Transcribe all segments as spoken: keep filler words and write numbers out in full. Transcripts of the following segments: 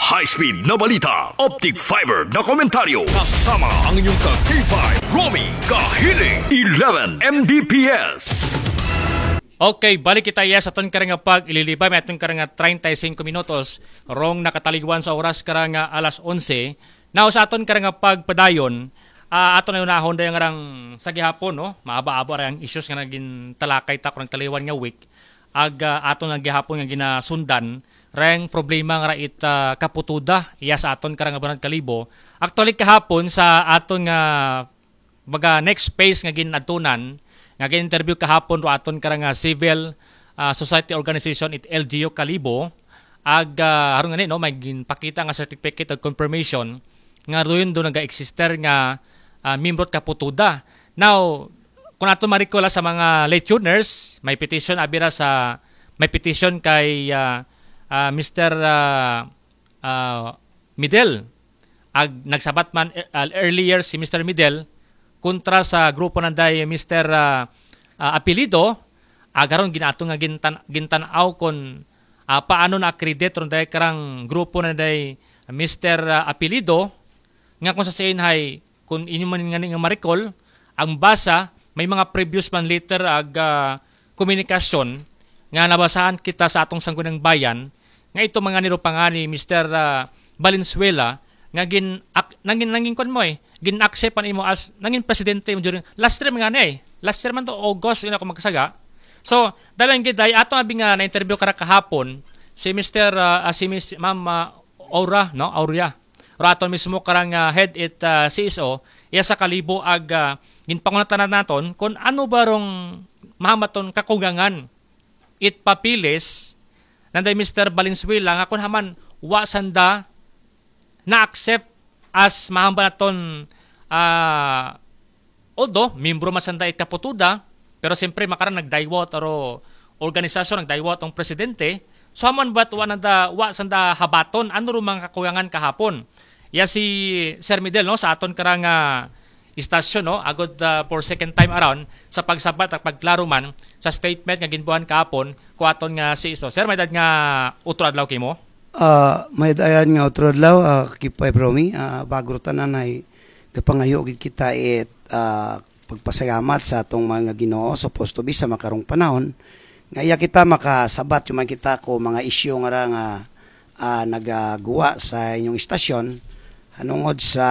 High-speed na balita, optic fiber na komentaryo, kasama ang inyong ka-K five, Romy Kahiling, eleven M B P S. Okay, balik kita iya sa ton karang pag ililibay may atong karang thirty-five minutos rong nakataliguan sa oras karang alas eleven. Now sa aton karang pag padayon, uh, aton na unahon dayon ngarang sa gihapon no, maaba-aba ra ang issues nga naging talakay ta kurang taliwan nga week. Ag uh, aton nga gihapon nga ginasundan reng problema nga it uh, kaputuda iya sa aton karang Banat Kalibo. Actually kahapon sa aton nga baga next phase nga ginadtunan nga gin-interview kahapon ro aton karang uh, civil uh, society organization it L G U Kalibo ag uh, aron ngani no may ginpakita nga certificate of confirmation nga roon do naga-exister nga uh, membro kaputuda. Now kung ato marikola sa mga late tuners, may petition abira sa may petition kay uh, uh, Mister Uh, uh, Midel ag nagsabat man uh, earlier si Mister Midel kontra sa grupo nanday Mister Uh, uh, Apelido agaron ginato nga gintan gintanaw kon uh, paano na accredit ron day karang grupo nanday Mister Uh, Apelido nga kung sa sayin hay kung inyo man nga nga marikol ang basa may mga previous man later ag uh, komunikasyon nga nabasahan kita sa atong sanggunang bayan nga ito mga nirupangani Mister Uh, Valenzuela nga gin ak, nangin nangin kon mo eh gin-accept pan imo as nangin presidente mo during last year mga eh last year man to August yun ako magkasaga. So dalang giday ato abi nga na-interview kara kahapon si Mister Uh, si Miss Ma'am uh, Aura no Auria raton mismo karang uh, head it uh, C S O iya sa Kalibo ag uh, ginpangutananan naton kung ano barong mahamaton kakugangan it papilis nanday Mister Valenzuela nga kun haman wa sanda na-accept as mahamba naton uh, although membro masanda it kaputuda pero siyempre makaran nagdaywat aro organisasyon nagdaywat ang presidente so haman ba't wa nanda wa sanda habaton ano ro mga kakuyangan kahapon ya si Sir Midel no sa aton karang uh, istasyon no agad uh, for second time around sa pagsabat at pagklaro man sa statement nga ginbuhan kahapon ko aton nga si iso. Sir may dad nga utro adlaw kimo? Uh, may dayan nga utro adlaw uh, kipay Promi uh, bago tanan ay kapangayo gid kita it uh, pagpasalamat sa atong mga Ginoo supposed to be sa makarong panahon nga iya kita makasabat yung kita ko mga isyu nga ra nga uh, nagaguwa sa inyong istasyon hanungod sa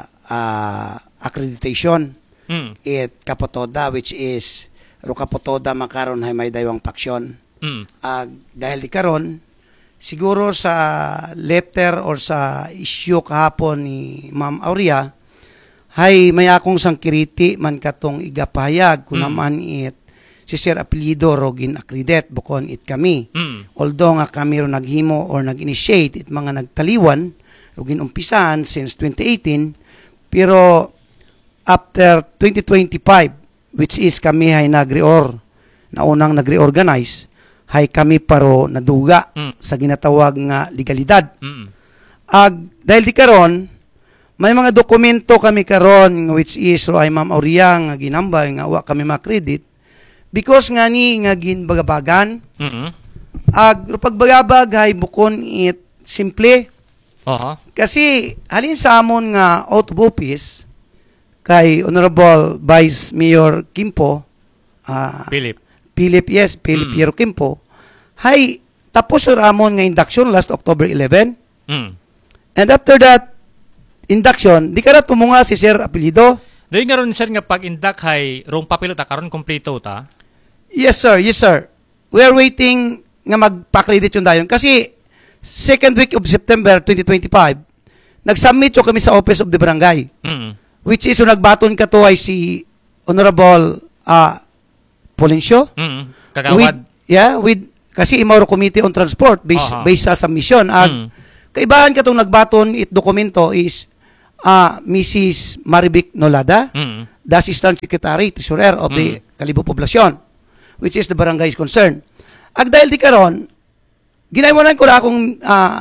uh, accreditation mm. it kapotoda which is ro kapotoda makaron hay may daywang paksyon mm. uh, dahil di karon siguro sa letter or sa issue kahapon ni Ma'am Auria hay may akong sangkiriti man katong igapahayag kung mm. naman it si Sir Apelido ro gin-accredit bukon it kami mm. although nga kami ro naghimo or nag-initiate it mga nagtaliwan ro ginumpisahan since twenty eighteen pero after twenty twenty-five which is kami hay nagreor na unang nagreorganize hay kami paro naduga mm. sa ginatawag nga legalidad. Mm. Ag dahil di karon may mga dokumento kami karon which is ro ay Ma'am Auria nga ginambay nga wa kami ma-credit because nga ni nga ginbagabagan. Mm-hmm. Ag ro pagbagabag hay bukon it simple. Uh-huh. Kasi halin sa amon nga out of office kay Honorable Vice Mayor Kimpo uh, Philip Philip yes Philip mm. Piero Kimpo hay tapos sa ramon nga induction last October eleventh mm. and after that induction di ka na tumunga si Sir Apelido doon nga ron sir nga pag-induct hay rong papilo ta karon kompleto ta yes sir yes sir we are waiting nga magpa-credit yung dayon kasi second week of September twenty twenty-five nag-submit yo kami sa Office of the Barangay mm. which is so nagbaton ka to ay si Honorable uh, Polencio mm. Kagawad with, yeah with kasi Imauro Committee on Transport based, uh-huh. based sa submission. Ag, mm. kaibahan ka itong nagbaton it dokumento is uh, Missus Marivic Nolada, mm. the Assistant Secretary Treasurer of mm. the Kalibo Poblacion, which is the barangay is concerned. Ag dahil di karon, ginaiwanan ko na akong uh,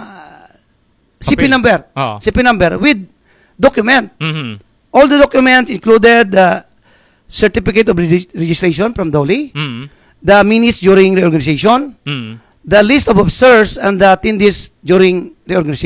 C P number, uh-huh. C P number with document. Mm-hmm. All the documents included the uh, certificate of reg- registration from Doli, mm. the minutes during reorganization, mm. the list of officers and the attendees during reorganization.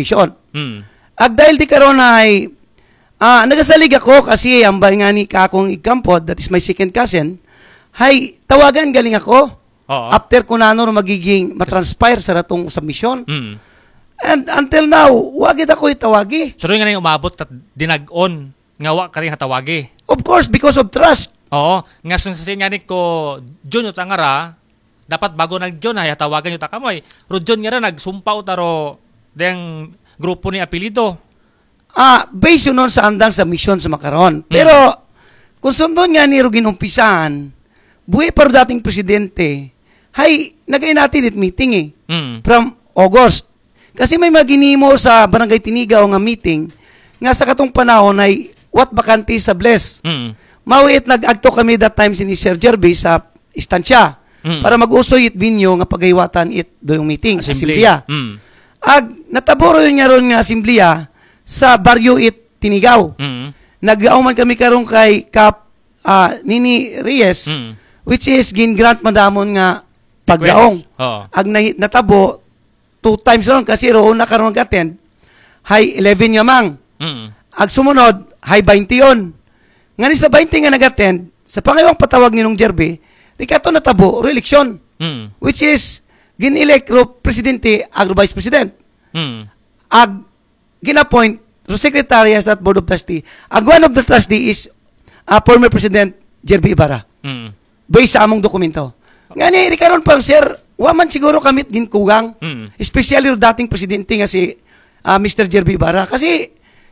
Mm. Ag dahil di karon ay ah nagasalig ako kasi ang bal nga ni kakong igkampod, that is my second cousin, hay tawagan galing ako. Oo. After ko na ano magiging matranspire sa ratong submission. Mm. And until now, wagid ako itawagi. So rin nga na yung umabot at dinag-on nga wa ka rin hatawagi. Of course, because of trust. Oo, nga sun sa nga ni ko John yung tangara, dapat bago nag John ay hatawagan yung takamoy. Ro John nga rin nagsumpaw taro deng grupo ni apelido. Ah, based yun nun sa andang submission sa makaron. Pero, kung sundon nga ni Rugin umpisahan, buhay pa ro dating presidente, hay, nagay natin it meeting eh. Mm. From August. Kasi may maginimo sa Barangay Tinigaw nga meeting, nga sa katong panahon ay what bakante sa bless. Mm. Mawit nag-agto kami that time si Sir Jerby sa istansya Mm. para mag-usoy it binyo nga pagaywatan it do yung meeting, Assembly. asimblea. Mm. Ag nataboro yun nga ron nga asimblea sa baryo it Tinigaw. Mm. Nag-auman kami karon kay Kap ah, Nini Reyes, Mm. which is gin grant madamon nga pagdaong. Oo. Ag na, natabo two times ron kasi roon na karon mag-attend high eleven nga mang. Mm. Ag sumunod high twenty yon. Nga ni sa twenty nga nag-attend sa pangayong patawag ni nung Jerby, di kato natabo re-election, Mm. which is gin-elect ro presidente ag ro vice president. Mm. Ag gin-appoint ro secretary as that board of trustee. Ag one of the trustee is uh, former president Jerby Ibarra. Mm. Based sa among dokumento. Nga ni di karon pang sir, wa man siguro kamit ginkugang. Mm. Especially ro dating presidente nga si uh, Mister Jerby Ibarra kasi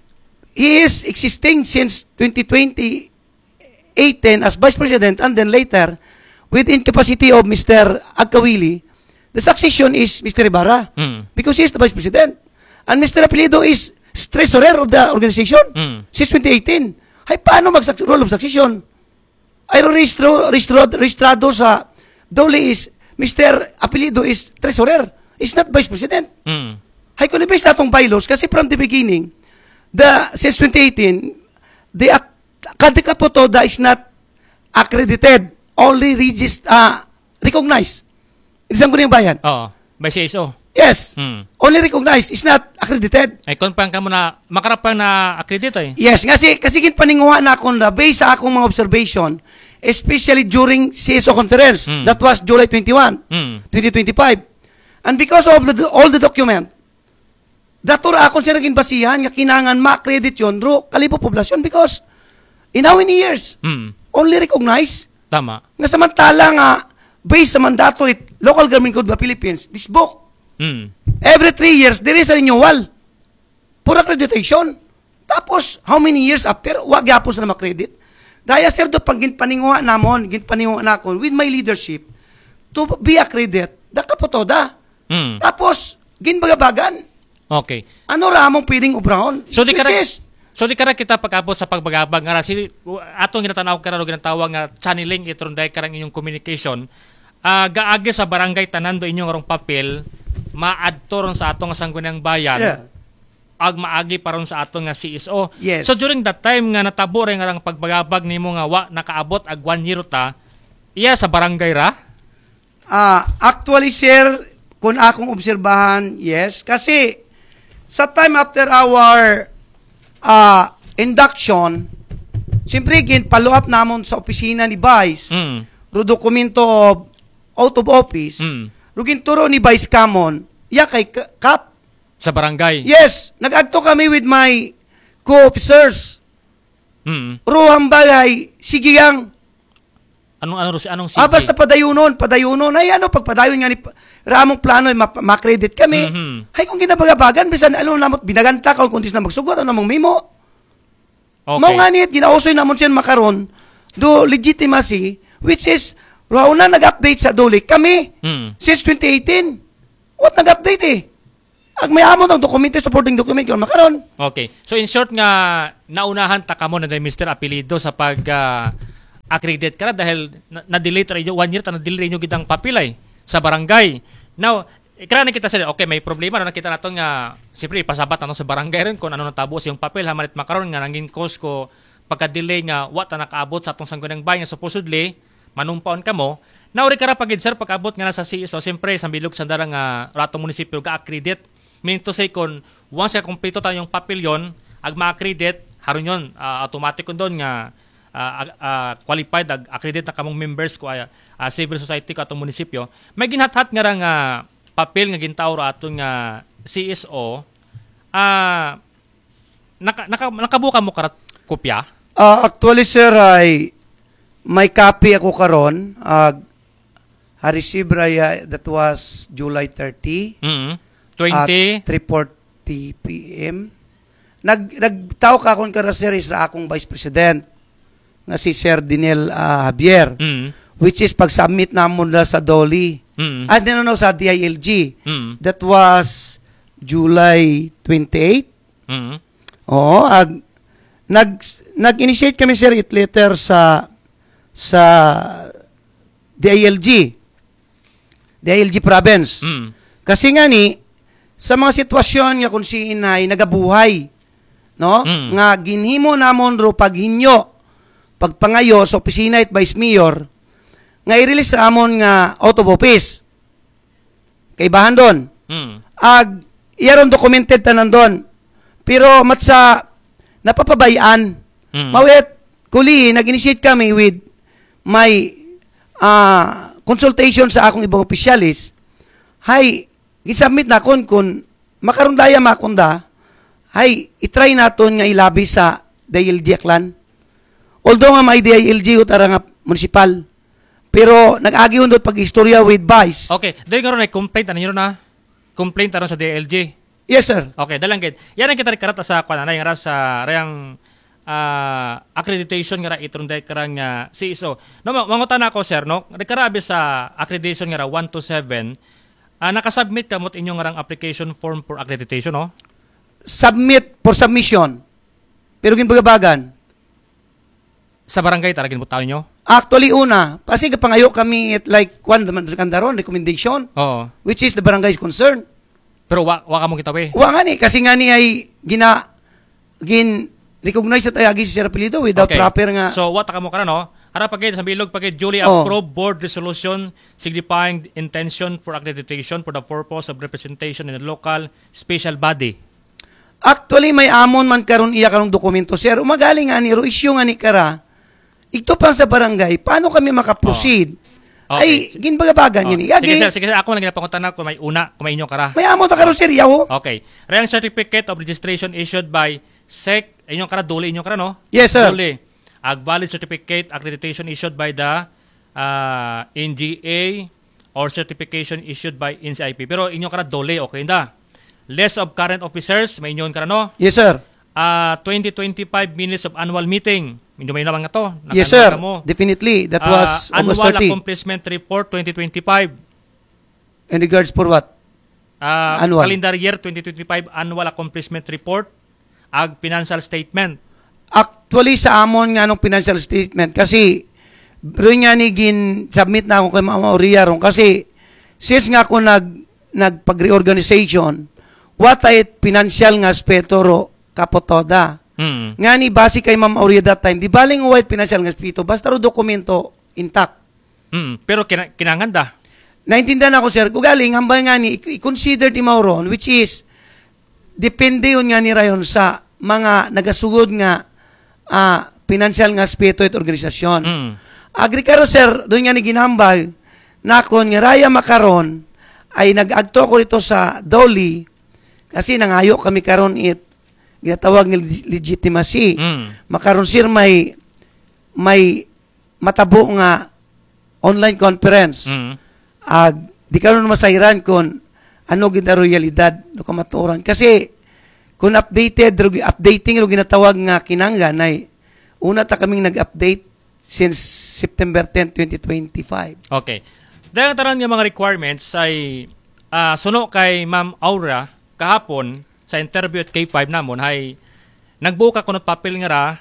he is existing since twenty twenty eighteen as vice president, and then later with incapacity of Mister Agkawili, the succession is Mister Ibarra Mm. because he is the vice president, and Mister Apelido is treasurer of the organization Mm. since twenty eighteen. Hay paano mag role of succession? Ay registro registro registrado sa Dole is Mister Apelido is treasurer, is not vice president. Mm. Hay kung ibig natong bylaws kasi from the beginning, the since twenty eighteen, the kadika po to that is not accredited, only regist, uh, recognized. Isang ko yung bayan. Oo. By C S O. Yes. Mm. Only recognized, is not accredited. Ay konpang ka mo na makarapang na accredit eh. Yes, kasi kasi kin paninguha na akong na based sa akong mga observation, especially during C S O conference. Mm. That was July twenty-first, Mm. twenty twenty-five. And because of the, all the document, dator akong siya naging basihan nga kinangan ma-credit yun ro kalibo poblasyon because in how many years? Mm. Only recognize Tama. nga samantala nga based sa mandato it Local Government Code of the Philippines, this book, Mm. every three years, there is a renewal for accreditation. Tapos, how many years after, wag yapos na makredit. Daya, sir, do pag ginpaninguha namon, ginpaninguha na ako with my leadership to be accredited, da kapotoda. Mm. Tapos, ginbagabagan, Okay. ano ramong pwedeng ubrahon? So di Which kara is, So di kara kita pag-abot sa pagbagabag nga ra, si atong ginatanaw kara ro ginatawag nga channeling itron dai karang inyong communication. Ah gaagi sa barangay tanan do inyong arong papel maadto ron sa atong sangguniang bayan. yeah. Ag maagi paron sa atong nga C S O. Yes. So during that time nga natabo rin nga rang pagbagabag nimo nga wa nakaabot ag one year ta, iya sa barangay ra? Ah, actually, sir, kung akong obserbahan, yes. Kasi, sa time after our uh, induction, siyempre, again, follow up namon sa opisina ni Vice, Mm. ro dokumento of out of office, Mm. ro ginturo ni Vice Camon, ya kay K- Kap. Sa barangay. Yes, nag-agto kami with my co-officers. Mm. Ro hambagay, sige yang, Anong ano si anong ah, basta padayunon, padayunon. Ay, ano, pagpadayon nga ni Ramong plano, ay ma- ma-credit kami. Mhm. Ay, kung ginabagabagan, bisan, ano namot, binaganta ka, kung kundis na magsugot, ano namang mimo. Okay. Mao nga niyat, ginausoy namon siya makaron, do legitimacy, which is, raw na nag-update sa dole, kami, Mm. since twenty eighteen. What nag-update eh? Ag may amon ang dokumento, supporting document, yun makaron. Okay. So in short nga naunahan ta kamo na Mister Apelido sa pag uh, accredit ka na dahil na- na-delay ta rin one year ta na-delay nyo gitang papilay sa barangay. Now, ikra na kita sa okay, may problema na nakita nato nga siyempre ipasabat na sa barangay rin kung ano natabo sa yung papel hamanit makaron nga nanging cause ko pagka-delay nga wa ta nakaabot sa atong sanggunang bayan supposedly manumpaon kamo. Now ri kara pagid sir pag-abot nga na sa C S O siyempre sa bilog sa darang nga ratong munisipyo ga accredit mean to say kung once ka kumpleto tayo yung papel yon, ag ma-accredit, haron yun, uh, automatic kun doon nga uh, uh, qualified, ag accredit na kamong members ko uh, uh, civil society ko atong munisipyo. May ginhathat nga nga papel nga gintaw ra aton nga C S O. Ah, uh, naka, naka, nakabuka mo karat kopya? Uh, actually, sir, ay may copy ako karon. Uh, ha-receive raya, that was July thirtieth. Mm-hmm. twenty? At three forty p.m. Nag, nagtao ka akong karaseris na akong Vice President na si Sir Dinel uh, Javier, mm-hmm. which is pag-submit namon na sa D O L I. Mm-hmm. And then ano, sa D I L G. Mm-hmm. That was July twenty-eighth. Mm-hmm. Oo, ag, nag, nag-initiate kami, sir, it letter sa sa D I L G. D I L G province. Mm-hmm. Kasi nga ni, sa mga sitwasyon nga kung si inay nagabuhay, no? Mm. Nga ginhimo namon ro paghinyo, pagpangayo sa opisina at vice mayor, nga i-release ramon nga out of office. Kaibahan doon. Mm. Ag, iyaron documented tanan doon. Pero matsa, napapabayaan. Mm. Mawet, kuli, nag-initiate kami with my uh, consultation sa akong ibang opisyalis. Hay, gisubmit na kon kung makarundaya makunda, hay, itry naton nga ilabi sa D I L G Aklan. Although nga may D I L G utara nga municipal, pero nag-agi hundot pag-istorya with vice. Okay, dahil nga ron ay complaint, ano yun na? Complaint aron sa D I L G. Yes, sir. Okay, dalang gid. Yan ang kita karata sa kuan anay nga sa rayang uh, accreditation nga ra itong dahil karang uh, C S O. No, mangutan ako, sir, no? Rekarabi sa accreditation nga ra one to seven. Uh, nakasubmit ka mo inyong ngarang application form for accreditation, no? Submit for submission. Pero ginbagabagan. Sa barangay taragin mo tao nyo? Actually, una, kasi kapangayo kami at like, one, kandaron, recommendation, Oo. which is the barangay is concerned. Pero wa, wa ka mo kitabi. Wa nga ni, kasi nga ni ay gina, gin, recognize at ayagi si Sir Apelido without Okay. proper nga. So, what ka mo ka na, no? Ara pagid sa bilog pagid duly Oh. approved board resolution signifying intention for accreditation for the purpose of representation in a local special body. Actually, may amon man karon iya karong dokumento, sir. Umagaling nga ni, ro issue nga ni kara, ito pa sa barangay, paano kami makaproceed? Oh. Ay, Okay. ginbagabagan yun. Oh. Sige, Agi, sir, sige, sir. Ako lang ginapangutan na kung may una, kung may inyo kara. may amon ta karon, sir, yaho. Okay. Rayang certificate of registration issued by S E C, inyong kara, duli inyong kara, no? Yes, sir. Duli. Ag valid certificate accreditation issued by the uh, N G A or certification issued by N C I P. Pero inyong kara, duli, okay na. List of current officers, may inyong kara, no? Yes, sir. Uh, twenty twenty-five minutes of annual meeting. Medyo may naman nga to. Yes, Nakanda sir. ka mo. Definitely. That Uh, was August Annual thirtieth. accomplishment report twenty twenty-five. In regards for what? Uh, Annual. Calendar year twenty twenty-five annual accomplishment report. Ag financial statement. Actually, sa amon nga nung financial statement, kasi bro nga ni gin submit na ako kay Mama Aurea ron, kasi since nga ako nag nagpag-reorganization, what ay financial nga aspeto ro kapotoda. Mm. Nga ni base kay Ma'am Aurea that time, di baling white financial nga aspeto, basta ro dokumento intact. Mm. Pero kina- kinanganda. Naintindihan ako, sir, kung galing, hambay nga ni, i-consider di mauron, which is, depende yun nga ni rayon sa mga nagasugod nga ah, financial nga aspeto at organisasyon. Mm. Agri karo, sir, doon nga ni ginambal, na kung nga raya makaron, ay nag-agto ko rito sa Doli, kasi nangayo kami karon it, ginatawag ng legitimacy. Mm. Makaron, sir, may, may matabo nga online conference. Mm. Ag, di ka nun masairan kung ano gina realidad no kamaturan. Kasi, kung updated, updating ro ginatawag nga kinanggan ay una ta kaming nag-update since September tenth, twenty twenty-five. Okay. Dahil taran nga mga requirements ay uh, suno kay Ma'am Aura kahapon sa interview at K five namon ay nagbuka ko ng papel nga ra.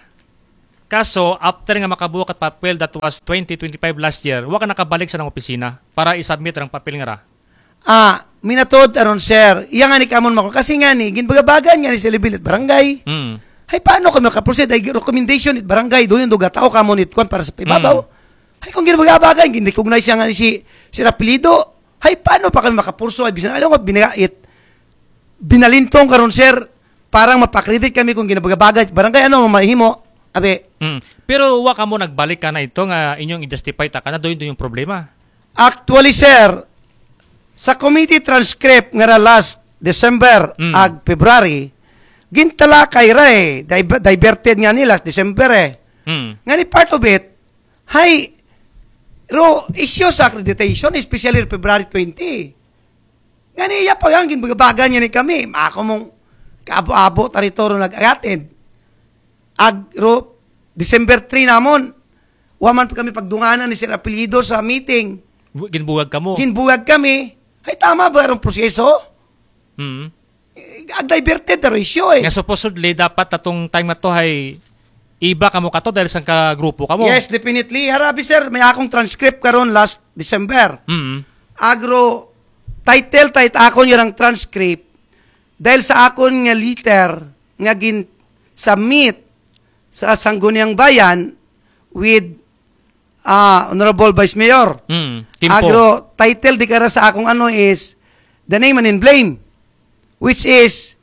Kaso, after nga makabuka at papel that was twenty twenty-five last year, wa ka nakabalik sa ng opisina para isubmit ang papel nga ra. Ah, minatod aron, sir. Iya nga ni kamon mako kasi nga ni ginbagabagan nga ni sa libilit barangay. Mm. Hay paano kami makaproceed ay recommendation it barangay doon yung dugatao kamon it kwan para sa ibabaw. Mm. Hay kung ginbagabagan gin-recognize siya nga ni si si Rapilido. Hay paano pa kami makapurso ay bisan alam ko binigait binalintong karon sir, parang mapakredit kami kung ginabagabagay. Barangay ano, mahimo. Abe, Mm. Pero wa ka mo nagbalik ka na ito nga inyong i-justify ta ka na doon yung problema. actually sir, sa committee transcript nga ra last December Mm. ag February, gintala kay ra eh, Diver- diverted nga nila December eh. Mm. Nga ni part of it, hay, ro, issue sa accreditation, especially February twentieth. Nga niya pa yan, ginbagabagan niya ni kami. Ako mong kaabo-abo taritoro nag-agatid. Ag, ro, December third namon, waman pa kami pagdunganan ni Sir Apelido sa meeting. Bu- Ginbuwag ka mo. Ginbuwag kami. Ay, tama ba ang proseso? Mm. Eh, Ag-diverted na issue eh. Nga supposedly dapat tatong time na to ay iba ka mo ka to dahil sa ka grupo ka mo. Yes, definitely. Harabi sir, may akong transcript karon last December. Mm. Agro, title, title, ako nyo ng transcript, dahil sa akon nga liter, nga gin submit sa Sangguniang Bayan with uh, Honorable Vice Mayor. Mm. Timpo. Agro, title di kara sa akong ano is, the name and in blame, which is,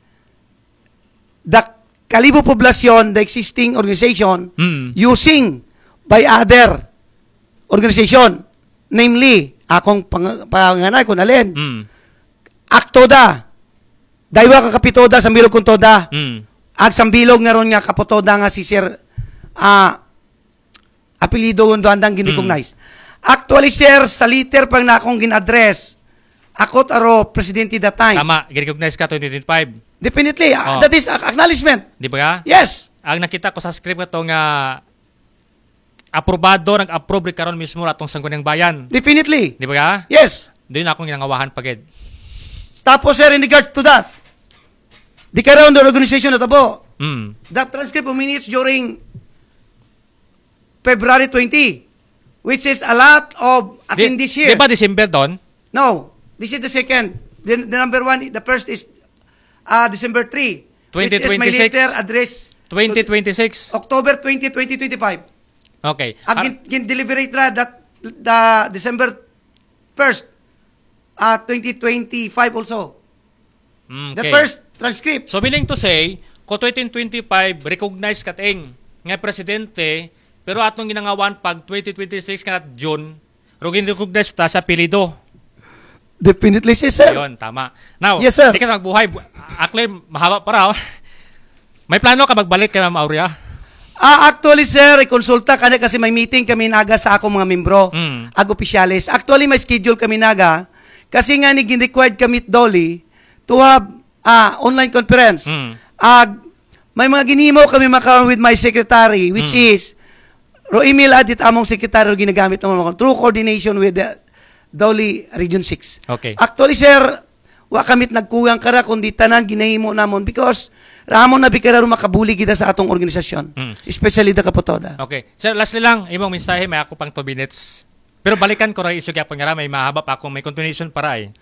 the Kalibo Poblacion, the existing organization, Mm. using by other organization, namely, akong pang, panganay ko nalin, Mm. Aktoda, daywa ka kapitoda, sambilog kong toda, Mm. ag sambilog nga ron nga kapotoda nga si Sir, ah, apelido kong doandang ginicognize. Actually, sir, sa liter pang na akong gin-address, ako taro, presidente that time. Tama, recognize ka twenty twenty-five. Definitely, ah, Oh. that is acknowledgement. Di ba ka? Yes. Ang nakita ko sa script na to nga aprobado, nag-approve rin karon mismo atong Sangguniang Bayan. Definitely. Di ba ka? Yes. Doon akong ginangawahan pagid. Tapos, sir, in regards to that, di ka raw the organization na tabo. Mm. That transcript of minutes during February twentieth, which is a lot of attendees Di, here. di ba December doon? No, this is the second. The, the number one, the first is uh, December third, which is my twenty twenty-six. letter address twenty twenty-six. October twentieth, twenty twenty-five. Okay. Ag Ah, gin, gin deliberate ra that the December first, uh, twenty twenty-five also. mm, The okay. first transcript. So meaning to say, ko twenty twenty-five recognize kating nga presidente, pero atong ginangawan pag twenty twenty-six kanat June, rugin recognize ta sa apelido. Definitely, yes, sir. Yon, tama. Now, Yes, sir. di ka magbuhay. Akli, mahaba para. Oh. May plano ka magbalik kay Ma'am Aurea? Ah, actually, sir, konsulta ka na kasi may meeting kami naga sa akong mga membro, Mm. ag opisyalis. Actually, may schedule kami naga kasi nga ni required kami Dolly to have ah, online conference. Mm. Ag may mga ginimo kami makaroon with my secretary, which Mm. is ro email adit among secretary ro ginagamit ng mga through coordination with the Dolly Region six. Okay. Actually, sir, wa kamit nagkugang kara kundi tanan ginahimo namon because ramon na bikara ro makabuli kita sa atong organisasyon. Mm. Especially the Kapotoda. Okay. Sir, lastly lang, imong mensahe, may ako pang two minutes. Pero balikan ko rin isyo kaya pangara, may mahaba pa akong may continuation para eh.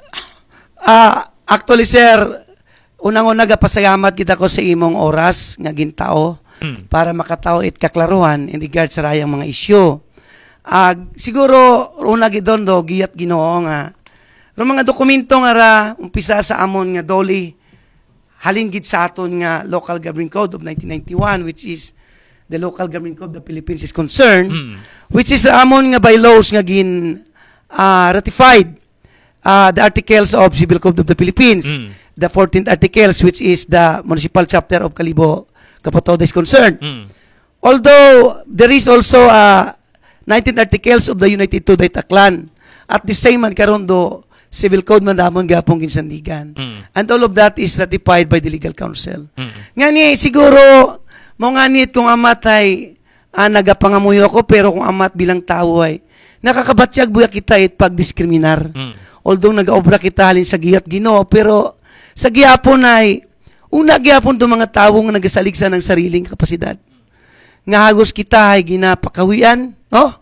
Ah, actually, sir, unang-una gapasalamat kita ko sa imong oras nga gintao Mm. para makatao it kaklaruhan in regards sa rayang mga isyu. Ag siguro una gidondo giyat Ginoo nga ro mga dokumento nga ra umpisa sa amon nga Dolly halin gid sa aton nga Local Government Code of nineteen ninety-one, which is the Local Government Code of the Philippines is concerned, Mm. which is amon nga bylaws nga gin ah, ratified uh, the Articles of Civil Code of the Philippines, Mm. the fourteenth Articles, which is the Municipal Chapter of Kalibo Kapotoda is concerned. Mm. Although there is also uh, nineteen Articles of the United Two-Date Aklan, at the same man karon do Civil Code man damon gapong ginsandigan. Mm. And all of that is ratified by the Legal Council. Mm. Nga ni, siguro, mo nga nit kung amat ay ah, nagapangamuyo ako, pero kung amat bilang tao ay nakakabatsyag buya kita it pagdiskriminar. Mm. Although nag-obra kita halin sa giyat Ginoo, pero sa giyapon ay una giyapon do mga tawo nga nagasaligsa ng sariling kapasidad. Nga hagos kita ay ginapakawian, no?